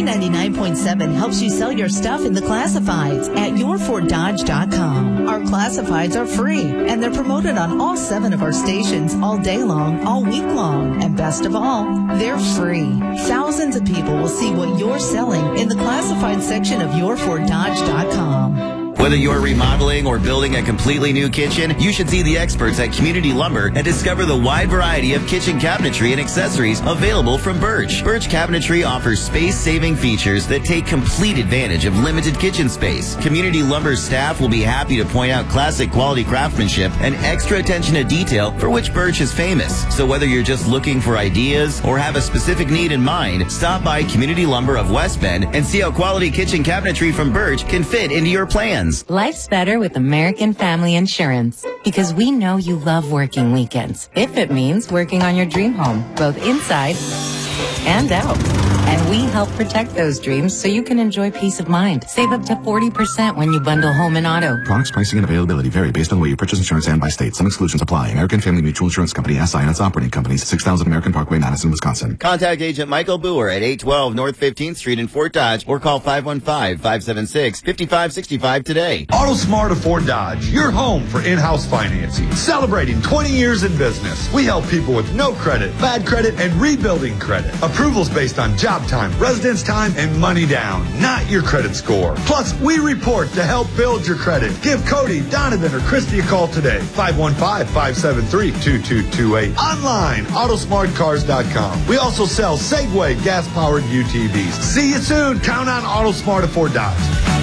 K99.7 helps you sell your stuff in the classifieds at yourforddodge.com. Our classifieds are free, and they're promoted on all 7 of our stations all day long, all week long. And best of all, they're free. Thousands of people will see what you're selling in the classified section of yourforddodge.com. Whether you're remodeling or building a completely new kitchen, you should see the experts at Community Lumber and discover the wide variety of kitchen cabinetry and accessories available from Birch. Birch Cabinetry offers space-saving features that take complete advantage of limited kitchen space. Community Lumber's staff will be happy to point out classic quality craftsmanship and extra attention to detail for which Birch is famous. So whether you're just looking for ideas or have a specific need in mind, stop by Community Lumber of West Bend and see how quality kitchen cabinetry from Birch can fit into your plans. Life's better with American Family Insurance because we know you love working weekends. If it means working on your dream home, both inside and out. And we help protect those dreams so you can enjoy peace of mind. Save up to 40% when you bundle home and auto. Products, pricing, and availability vary based on the way you purchase insurance and by state. Some exclusions apply. American Family Mutual Insurance Company, SI, and its operating companies, 6000 American Parkway, Madison, Wisconsin. Contact Agent Michael Boer at 812 North 15th Street in Fort Dodge or call 515-576-5565 today. AutoSmart of Fort Dodge, your home for in-house financing. Celebrating 20 years in business. We help people with no credit, bad credit, and rebuilding credit. Approvals based on job time, residence time, and money down, not your credit score. Plus, we report to help build your credit. Give Cody, Donovan, or Christy a call today. 515-573-2228. Online, Autosmartcars.com. We also sell Segway gas-powered UTVs. See you soon. Count on AutoSmart of Fort Dodge.